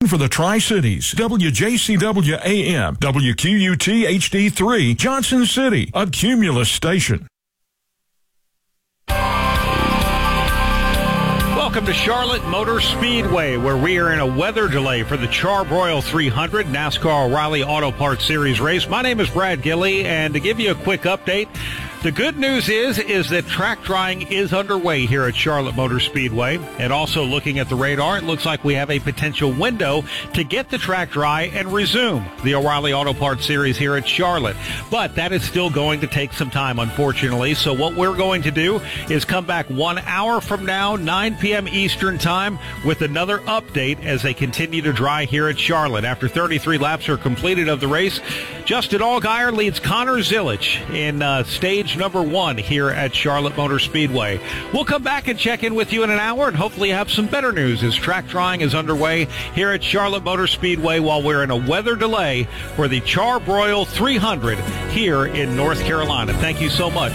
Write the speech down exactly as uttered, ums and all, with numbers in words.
For the Tri-Cities, W J C W A M, W Q U T H D three, Johnson City, a Cumulus station. Welcome to Charlotte Motor Speedway, where we are in a weather delay for the Char-Broil three hundred NASCAR O'Reilly Auto Parts Series race. My name is Brad Gilley, and to give you a quick update, the good news is, is that track drying is underway here at Charlotte Motor Speedway. And also looking at the radar, it looks like we have a potential window to get the track dry and resume the O'Reilly Auto Parts Series here at Charlotte. But that is still going to take some time, unfortunately. So what we're going to do is come back one hour from now, nine p.m. Eastern Time, with another update as they continue to dry here at Charlotte. After thirty-three laps are completed of the race, Justin Allgaier leads Connor Zilisch in uh, stage number one here at Charlotte Motor Speedway. We'll come back and check in with you in an hour and hopefully have some better news as track drying is underway here at Charlotte Motor Speedway while we're in a weather delay for the Char-Broil three hundred here in North Carolina. Thank you so much